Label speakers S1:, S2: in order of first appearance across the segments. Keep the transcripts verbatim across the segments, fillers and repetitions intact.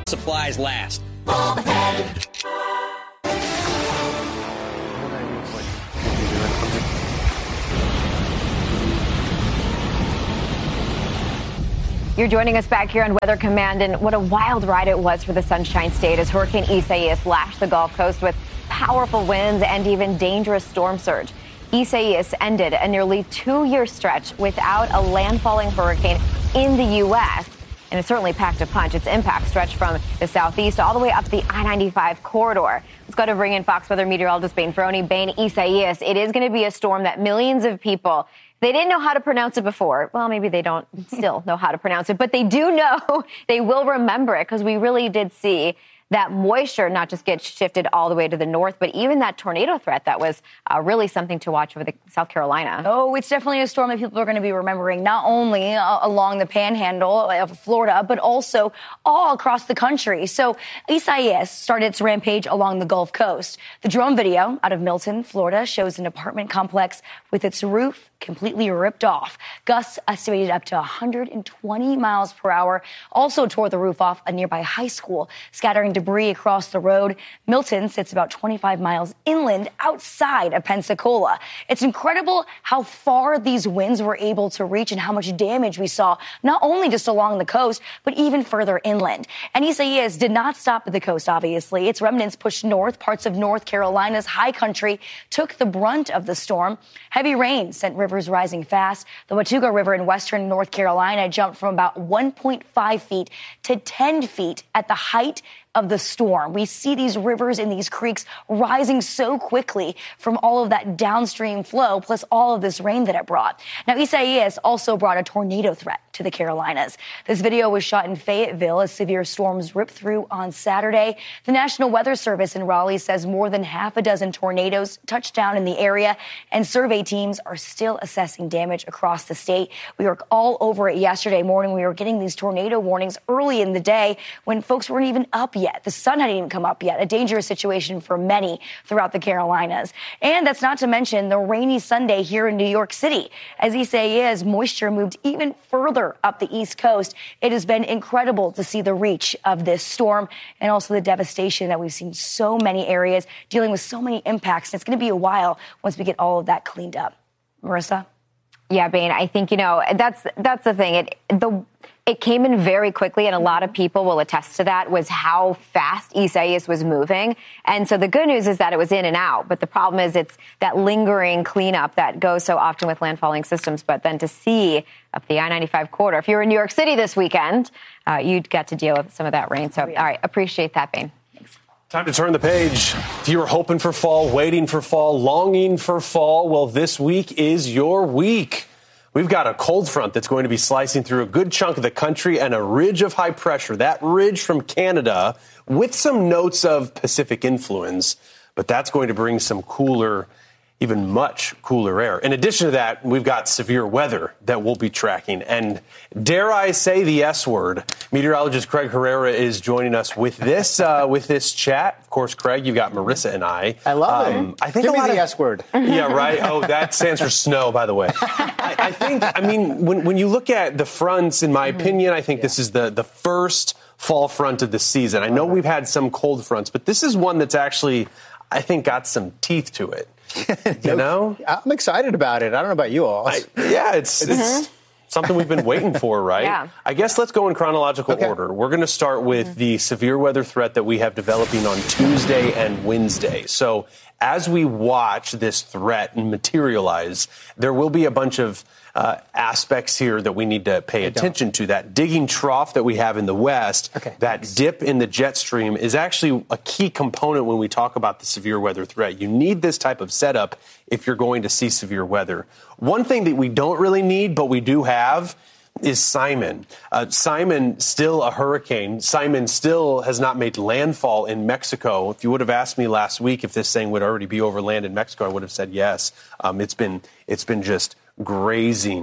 S1: supplies last.
S2: Bob ahead.
S3: You're joining us back here on Weather Command, and what a wild ride it was for the Sunshine State as Hurricane Isaias lashed the Gulf Coast with powerful winds and even dangerous storm surge. Isaias ended a nearly two-year stretch without a landfalling hurricane in the U S, and it certainly packed a punch. Its impact stretched from the southeast all the way up the I ninety-five corridor. Let's go to bring in Fox Weather meteorologist Bane Ferroni. Bane, Isaias, it is going to be a storm that millions of people, they didn't know how to pronounce it before. Well, maybe they don't still know how to pronounce it, but they do know, they will remember it because we really did see that moisture not just get shifted all the way to the north, but even that tornado threat that was uh, really something to watch over the South Carolina.
S4: Oh, it's definitely a storm that people are going to be remembering, not only uh, along the panhandle of Florida, but also all across the country. So Isaias started its rampage along the Gulf Coast. The drone video out of Milton, Florida, shows an apartment complex with its roof completely ripped off. Gusts estimated up to one hundred twenty miles per hour also tore the roof off a nearby high school, scattering debris across the road. Milton sits about twenty-five miles inland outside of Pensacola. It's incredible how far these winds were able to reach and how much damage we saw, not only just along the coast, but even further inland. And Isaias did not stop at the coast, obviously. Its remnants pushed north. Parts of North Carolina's high country took the brunt of the storm. Heavy rain sent rivers rising fast. The Watauga River in western North Carolina jumped from about one point five feet to ten feet at the height of the storm. We see these rivers and these creeks rising so quickly from all of that downstream flow, plus all of this rain that it brought. Now, Isaias also brought a tornado threat to the Carolinas. This video was shot in Fayetteville as severe storms ripped through on Saturday. The National Weather Service in Raleigh says more than half a dozen tornadoes touched down in the area, and survey teams are still assessing damage across the state. We were all over it yesterday morning. We were getting these tornado warnings early in the day when folks weren't even up yet. The sun hadn't even come up yet. A dangerous situation for many throughout the Carolinas. And that's not to mention the rainy Sunday here in New York City. As Isaias, moisture moved even further up the East Coast. It has been incredible to see the reach of this storm and also the devastation that we've seen so many areas dealing with so many impacts. And it's going to be a while once we get all of that cleaned up. Marissa?
S3: Yeah, Bane, I think, you know, that's that's the thing. It the it came in very quickly, and a lot of people will attest to that, was how fast Isaias was moving. And so the good news is that it was in and out. But the problem is it's that lingering cleanup that goes so often with landfalling systems. But then to see up the I ninety-five corridor, if you were in New York City this weekend, uh, you'd get to deal with some of that rain. So, oh, yeah. All right, appreciate that, Bane.
S5: Time to turn the page. If you were hoping for fall, waiting for fall, longing for fall, well, this week is your week. We've got a cold front that's going to be slicing through a good chunk of the country and a ridge of high pressure. That ridge from Canada with some notes of Pacific influence, but that's going to bring some cooler, even much cooler air. In addition to that, we've got severe weather that we'll be tracking. And dare I say the S word, meteorologist Craig Herrera is joining us with this uh, with this chat. Of course, Craig, you've got Marissa and I.
S6: I love
S5: um,
S6: it.
S5: I think
S6: Give
S5: a
S6: me
S5: lot
S6: the
S5: of,
S6: S word.
S5: Yeah, right. Oh, that stands for snow, by the way. I, I think, I mean, when, when you look at the fronts, in my opinion, I think yeah. this is the, the first fall front of the season. I know we've had some cold fronts, but this is one that's actually, I think, got some teeth to it. You know?
S6: I'm excited about it. I don't know about you all.
S5: I, yeah, it's, it's mm-hmm. something we've been waiting for, right?
S3: Yeah.
S5: I guess let's go in chronological
S6: okay.
S5: order. We're going to start with mm-hmm. the severe weather threat that we have developing on Tuesday and Wednesday. So as we watch this threat materialize, there will be a bunch of uh, aspects here that we need to pay I attention don't. to. That digging trough that we have in the west, okay, that thanks. dip in the jet stream is actually a key component when we talk about the severe weather threat. You need this type of setup if you're going to see severe weather. One thing that we don't really need, but we do have, is Simon. Uh, Simon, still a hurricane. Simon still has not made landfall in Mexico. If you would have asked me last week if this thing would already be over land in Mexico, I would have said yes. Um, it's been it's been just grazing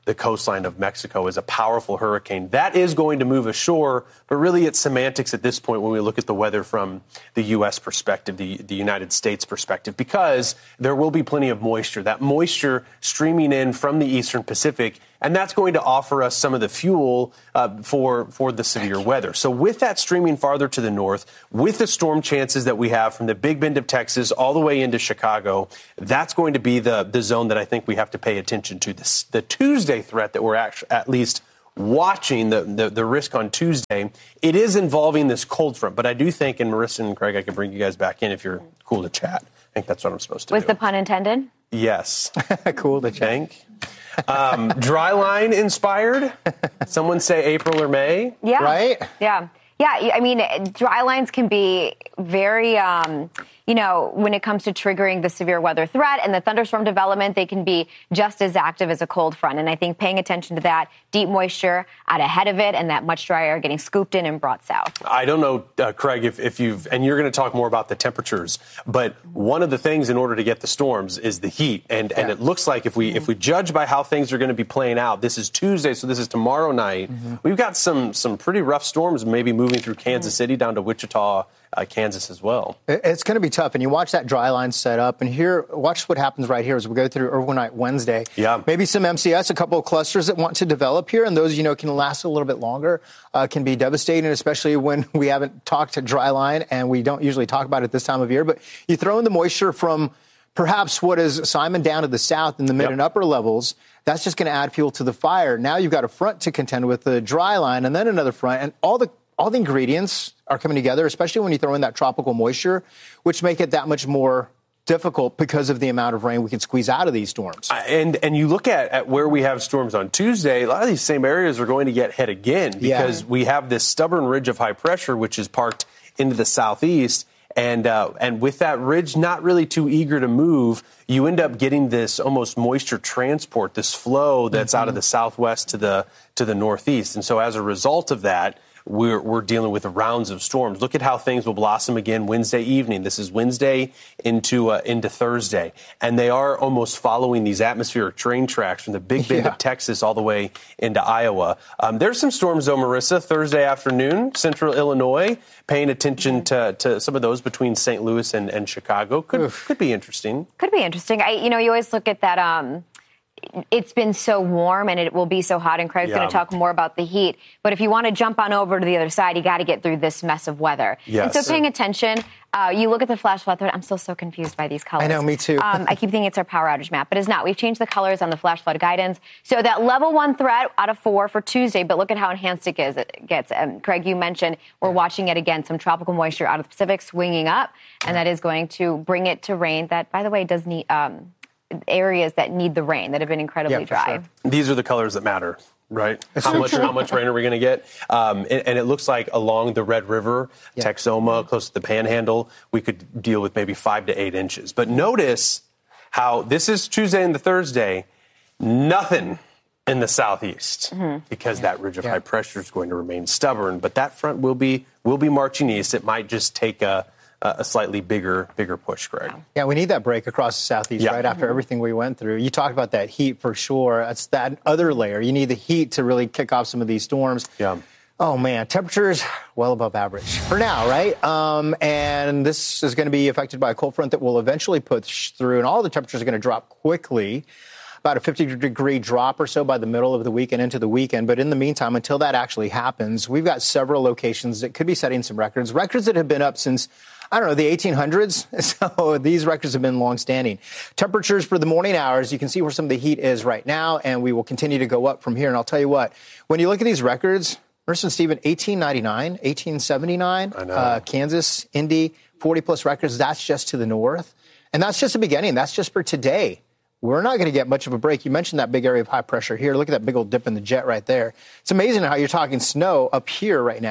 S5: the coastline of Mexico is a powerful hurricane. That is going to move ashore, but really it's semantics at this point when we look at the weather from the U S perspective, the, the United States perspective, because there will be plenty of moisture. That moisture streaming in from the eastern Pacific, and that's going to offer us some of the fuel uh, for, for the severe weather. So with that streaming farther to the north, with the storm chances that we have from the Big Bend of Texas all the way into Chicago, that's going to be the, the zone that I think we have to pay attention to. This, the Tuesday threat that we're actually at least watching, the, the, the risk on Tuesday, it is involving this cold front. But I do think, and Marissa and Craig, I can bring you guys back in if you're cool to chat. I think that's what I'm supposed to
S3: Was
S5: do.
S3: Was the pun intended?
S5: Yes.
S6: Cool to chat.
S5: Think. Um, dry line inspired? Someone say April or May?
S3: Yeah.
S6: Right?
S3: Yeah. Yeah. I mean, dry lines can be very, um, you know, when it comes to triggering the severe weather threat and the thunderstorm development, they can be just as active as a cold front. And I think paying attention to that, deep moisture out ahead of it and that much drier getting scooped in and brought south.
S5: I don't know, uh, Craig, if, if you've, and you're going to talk more about the temperatures, but one of the things in order to get the storms is the heat. And, and
S6: yeah.
S5: it looks like if we, mm-hmm. if we judge by how things are going to be playing out, this is Tuesday, so this is tomorrow night. Mm-hmm. We've got some, some pretty rough storms maybe moving through Kansas City down to Wichita, Uh, Kansas as well.
S6: It's going to be tough. And you watch that dry line set up. And here, watch what happens right here as we go through overnight Wednesday.
S5: Yeah.
S6: Maybe some M C S, a couple of clusters that want to develop here. And those, you know, can last a little bit longer, uh, can be devastating, especially when we haven't talked to dry line. And we don't usually talk about it this time of year. But you throw in the moisture from perhaps what is Simon down to the south in the mid yep. and upper levels. That's just going to add fuel to the fire. Now you've got a front to contend with, the dry line, and then another front. And all the all the ingredients are coming together, especially when you throw in that tropical moisture, which make it that much more difficult because of the amount of rain we can squeeze out of these storms.
S5: And and you look at, at where we have storms on Tuesday, a lot of these same areas are going to get hit again because yeah. we have this stubborn ridge of high pressure, which is parked into the southeast. And uh, and with that ridge not really too eager to move, you end up getting this almost moisture transport, this flow that's mm-hmm. out of the southwest to the to the northeast. And so as a result of that, We're, we're dealing with rounds of storms. Look at how things will blossom again Wednesday evening. This is Wednesday into uh, into Thursday. And they are almost following these atmospheric train tracks from the Big Bend yeah. of Texas all the way into Iowa. Um, there's some storms, though, Marissa, Thursday afternoon, central Illinois, paying attention to, to some of those between Saint Louis and, and Chicago. Could, could be interesting.
S3: Could be interesting. I, you know, you always look at that... Um It's been so warm and it will be so hot, and Craig's yeah. going to talk more about the heat. But if you want to jump on over to the other side, you got to get through this mess of weather.
S5: Yes.
S3: And so paying attention, uh, you look at the flash flood threat. I'm still so confused by these colors.
S6: I know, me too.
S3: um, I keep thinking it's our power outage map, but it's not. We've changed the colors on the flash flood guidance. So that level one threat out of four for Tuesday, but look at how enhanced it is, it gets. Um, Craig, you mentioned we're watching it again, some tropical moisture out of the Pacific swinging up, and that is going to bring it to rain that, by the way, does need... Um, areas that need the rain, that have been incredibly
S6: yeah,
S3: dry.
S6: Sure.
S5: These are the colors that matter, right? How much how much rain are we going to get? Um, and, and it looks like along the Red River, yeah. Texoma, close to the Panhandle, we could deal with maybe five to eight inches. But notice how this is Tuesday and the Thursday, nothing in the southeast mm-hmm. because yeah. that ridge of yeah. high pressure is going to remain stubborn. But that front will be will be marching east. It might just take a a slightly bigger, bigger push, Greg.
S6: Yeah, we need that break across the southeast yeah. right after mm-hmm. everything we went through. You talked about that heat for sure. That's that other layer. You need the heat to really kick off some of these storms.
S5: Yeah.
S6: Oh, man, temperatures well above average for now, right? Um, and this is going to be affected by a cold front that will eventually push through, and all the temperatures are going to drop quickly. About a fifty degree drop or so by the middle of the week and into the weekend. But in the meantime, until that actually happens, we've got several locations that could be setting some records, records that have been up since, I don't know, the eighteen hundreds. So these records have been longstanding. Temperatures for the morning hours, you can see where some of the heat is right now, and we will continue to go up from here. And I'll tell you what, when you look at these records, Marissa and Stephen, eighteen ninety-nine, eighteen seventy-nine,
S5: I know.
S6: Uh, Kansas, Indy, forty plus records. That's just to the north. And that's just the beginning. That's just for today. We're not going to get much of a break. You mentioned that big area of high pressure here. Look at that big old dip in the jet right there. It's amazing how you're talking snow up here right now.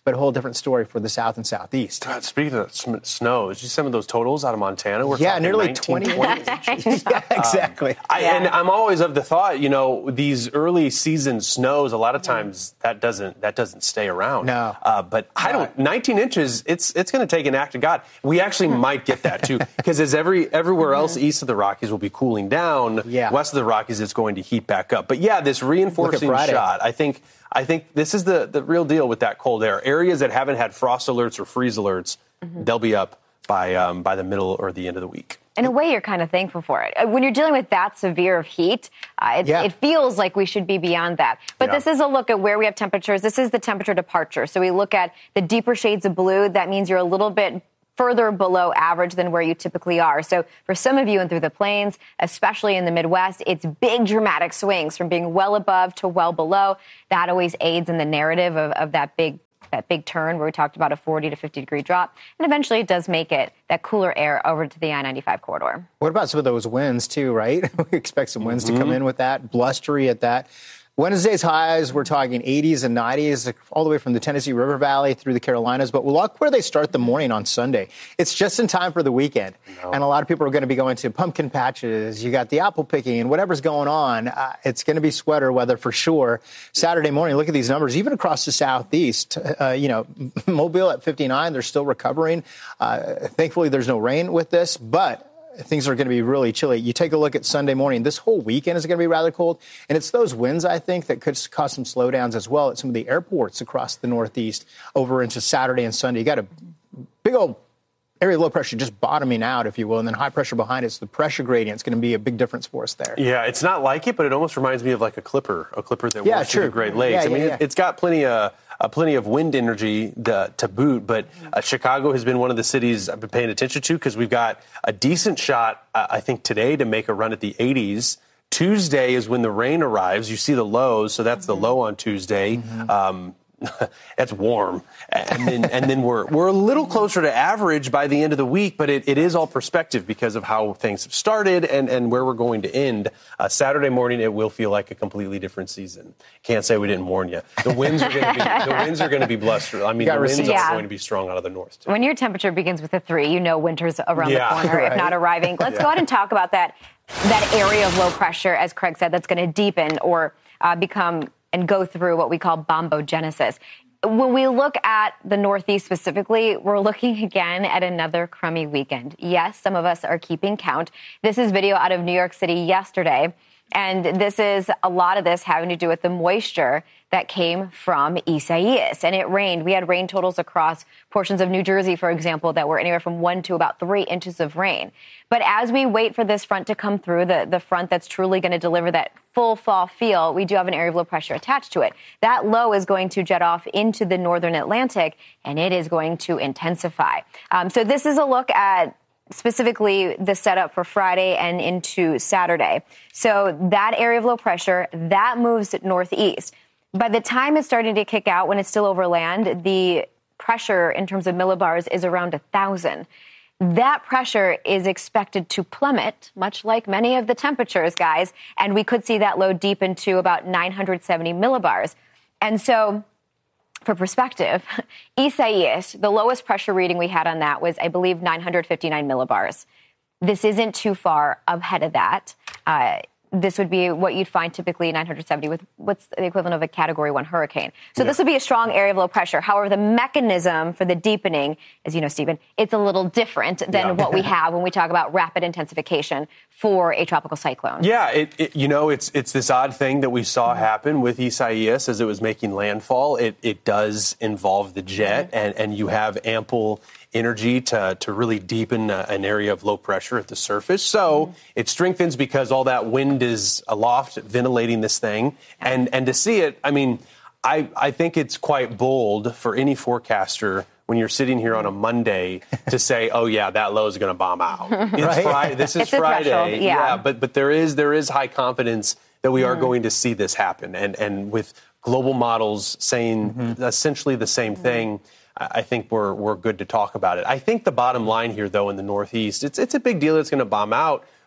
S6: but a whole different story for the south and southeast.
S5: God, speaking of sm- snow, did you see some of those totals out of Montana? We're
S6: yeah, nearly
S5: nineteen,
S6: twenty. yeah, exactly.
S5: Um, I,
S4: Yeah.
S5: And I'm always of the thought, you know, these early season snows, a lot of times that doesn't that doesn't stay around.
S6: No.
S5: Uh, but I don't. nineteen inches. It's it's going to take an act of God. We actually might get that too, because as every everywhere else east of the Rockies will be cooling down,
S6: Yeah.
S5: west of the Rockies it's going to heat back up. But yeah, this reinforcing
S6: Friday.
S5: shot, I think. I think this is the, the real deal with that cold air. Areas that haven't had frost alerts or freeze alerts, mm-hmm. they'll be up by um, by the middle or the end of the week.
S3: In a way, you're kind of thankful for it. When you're dealing with that severe of heat, uh, it,
S6: Yeah.
S3: it feels like we should be beyond that. But
S5: Yeah.
S3: this is a look at where we have temperatures. This is the temperature departure. So we look at the deeper shades of blue. That means you're a little bit further below average than where you typically are. So for some of you and through the plains, especially in the Midwest, it's big dramatic swings from being well above to well below. That always aids in the narrative of, of that big that big turn where we talked about a forty to fifty degree drop. And eventually it does make it that cooler air over to the I ninety-five corridor.
S6: What about some of those winds too, right? We expect some winds
S5: Mm-hmm.
S6: to come in with that, blustery at that. Wednesday's highs, we're talking eighties and nineties, all the way from the Tennessee River Valley through the Carolinas. But look where they start the morning on Sunday. It's just in time for the weekend. No. And a lot of people are going to be going to pumpkin patches. You got the apple picking and whatever's going on. Uh, it's going to be sweater weather for sure. Saturday morning, look at these numbers, even across the southeast. Uh, you know, Mobile at fifty-nine, they're still recovering. Uh, thankfully, there's no rain with this, but things are going to be really chilly. You take a look at Sunday morning. This whole weekend is going to be rather cold. And it's those winds, I think, that could cause some slowdowns as well at some of the airports across the Northeast over into Saturday and Sunday. You got a big old area of low pressure just bottoming out, if you will, and then high pressure behind it. So the pressure gradient is going to be a big difference for us there.
S5: Yeah, it's not like it, but it almost reminds me of like a clipper, a clipper that
S6: Yeah,
S5: walks
S6: true.
S5: through the Great Lakes.
S6: Yeah,
S5: I mean,
S6: yeah, yeah.
S5: It, it's got plenty of uh, plenty of wind energy to, to boot, but uh, Chicago has been one of the cities I've been paying attention to because we've got a decent shot, uh, I think, today to make a run at the eighties. Tuesday is when the rain arrives. You see the lows, so that's the low on Tuesday. Mm-hmm. Um, That's warm, and then and then we're we're a little closer to average by the end of the week, but it, it is all perspective because of how things have started and, and where we're going to end. Uh, Saturday morning, it will feel like a completely different season. Can't say we didn't warn you. The winds are going to be the winds are going to be blustery. I mean, the winds
S3: yeah.
S5: are going to be strong out of the north too.
S3: When your temperature begins with a three, you know winter's around
S5: Yeah.
S3: the corner,
S6: Right.
S3: if not arriving. Let's
S5: Yeah.
S3: go ahead and talk about that that area of low pressure, as Craig said, that's going to deepen or uh, become and go through what we call bombogenesis. When we look at the Northeast specifically, we're looking again at another crummy weekend. Yes, some of us are keeping count. This is video out of New York City yesterday, and this is a lot of this having to do with the moisture that came from Isaias. And it rained. We had rain totals across portions of New Jersey, for example, that were anywhere from one to about three inches of rain. But as we wait for this front to come through, the, the front that's truly going to deliver that full fall feel, we do have an area of low pressure attached to it. That low is going to jet off into the northern Atlantic, and it is going to intensify. Um, so this is a look at specifically the setup for Friday and into Saturday. So that area of low pressure, that moves northeast. By the time it's starting to kick out, when it's still over land, the pressure in terms of millibars is around one thousand. That pressure is expected to plummet, much like many of the temperatures, guys, and we could see that low deep into about nine hundred seventy millibars. And so, for perspective, Isaias, the lowest pressure reading we had on that was, I believe, nine hundred fifty-nine millibars. This isn't too far ahead of that. Uh, This would be what you'd find typically nine hundred seventy with what's the equivalent of a Category one hurricane. So yeah. This would be a strong area of low pressure. However, the mechanism for the deepening, as you know, Stephen, it's a little different than yeah. what we have when we talk about rapid intensification for a tropical cyclone.
S5: Yeah, it, it, you know, it's it's this odd thing that we saw happen with Isaias as it was making landfall. It it does involve the jet, mm-hmm. and, and you have ample energy to, to really deepen a, an area of low pressure at the surface. So mm-hmm. it strengthens because all that wind is aloft, ventilating this thing. And and to see it, I mean, I, I think it's quite bold for any forecaster when you're sitting here on a Monday to say, oh, yeah, that low is going to bomb out. It's
S6: right?
S5: Friday. This is
S3: it's
S5: Friday.
S3: Yeah.
S5: yeah, but but there is there is high confidence that we mm-hmm. are going to see this happen. And, and with global models saying mm-hmm. essentially the same mm-hmm. thing, I think we're we're good to talk about it. I think the bottom line here, though, in the Northeast, it's it's a big deal. It's going to bomb out.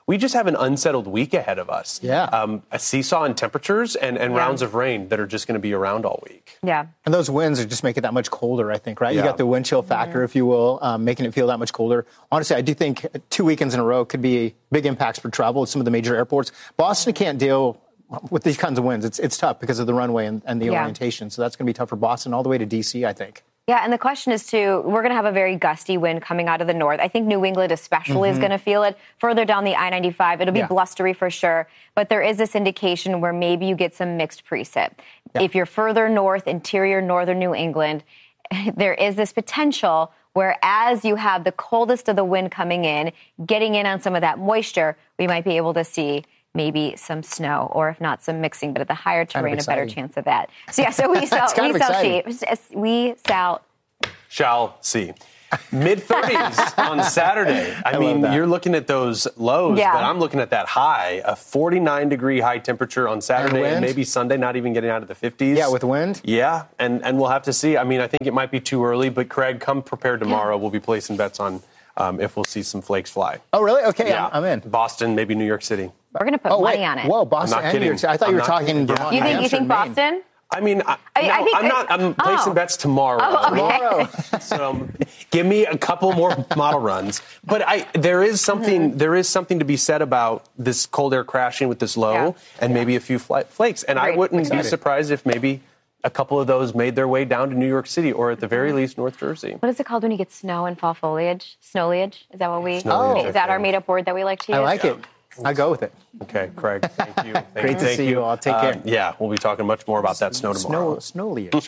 S5: we just have an unsettled week ahead of us.
S6: Yeah.
S5: Um, a seesaw in temperatures and, and
S3: Yeah.
S5: rounds of rain that are just going to be around all week.
S3: Yeah.
S6: And those winds are just making it that much colder, I think, right? You
S5: Yeah.
S6: got the wind chill factor, if you will, um, making it feel that much colder. Honestly, I do think two weekends in a row could be big impacts for travel at some of the major airports. Boston can't deal with these kinds of winds. It's it's tough because of the runway and, and the
S3: Yeah.
S6: orientation. So that's going to be tough for Boston all the way to D C, I think.
S3: Yeah, and the question is, too, we're going to have a very gusty wind coming out of the north. I think New England especially is going to feel it. Further down the I ninety-five, it'll be
S6: Yeah.
S3: blustery for sure. But there is this indication where maybe you get some mixed precip.
S6: Yeah.
S3: If you're further north, interior northern New England, there is this potential where as you have the coldest of the wind coming in, getting in on some of that moisture, we might be able to see maybe some snow, or if not, some mixing, but at the higher terrain, a better
S6: exciting.
S3: chance of that. So yeah, so we shall,
S6: It's kind
S3: we
S6: of
S3: shall
S6: exciting.
S3: see. We shall.
S5: Shall see. Mid thirties on Saturday. I,
S6: I
S5: mean,
S6: love that.
S5: you're looking at those lows,
S3: Yeah.
S5: but I'm looking at that high, a forty-nine degree high temperature on Saturday and,
S6: wind?
S5: maybe Sunday, not even getting out of the fifties.
S6: Yeah, with wind?
S5: Yeah, and, and we'll have to see. I mean, I think it might be too early, but Craig, come prepared tomorrow. We'll be placing bets on um, if we'll see some flakes fly.
S6: Oh, really? Okay,
S5: Yeah,
S6: I'm, I'm in.
S5: Boston, maybe New York City.
S3: We're going to put
S6: Oh,
S3: money
S6: wait.
S3: on it.
S6: Whoa, Boston
S5: I'm not
S6: and New
S5: kidding.
S6: York City. I thought
S5: I'm
S6: you were
S5: not
S6: talking
S5: kidding.
S6: Vermont,
S3: You
S6: New
S3: think you
S6: Hampshire,
S3: think
S6: Maine.
S3: Boston?
S5: I mean, I,
S3: I-
S5: no,
S3: I think-
S5: I'm not. I'm placing
S3: Oh.
S5: bets tomorrow.
S3: Oh, okay.
S6: Tomorrow.
S5: So um, give me a couple more model runs. But I, there is something.
S3: Mm-hmm.
S5: There is something to be said about this cold air crashing with this low,
S3: Yeah.
S5: and maybe a few fly, flakes. And I
S3: Great.
S5: wouldn't
S6: Excited.
S5: be surprised if maybe a couple of those made their way down to New York City, or at the very least, North Jersey.
S3: What is it called when you get snow and fall foliage? Snowleage? Is that what we?
S5: Snowleage,
S3: is that
S5: I
S3: our
S5: think.
S3: made-up word that we like to use?
S6: I like it. I go with it.
S5: Okay, Craig. Thank you. Thank
S6: Great
S5: you,
S6: to
S5: thank
S6: see you all. Take
S5: Uh,
S6: care.
S5: Yeah, we'll be talking much more about that snow tomorrow.
S6: Snow, snowleage.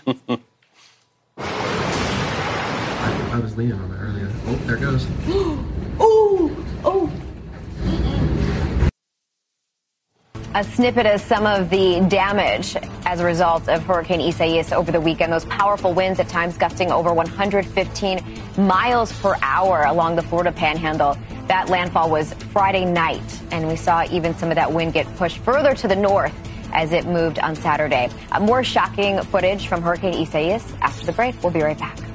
S1: I was leaning on it earlier. Oh, there it goes.
S3: A snippet of some of the damage as a result of Hurricane Isaias over the weekend. Those powerful winds at times gusting over one hundred fifteen miles per hour along the Florida Panhandle. That landfall was Friday night, and we saw even some of that wind get pushed further to the north as it moved on Saturday. Uh, more shocking footage from Hurricane Isaias after the break. We'll be right back.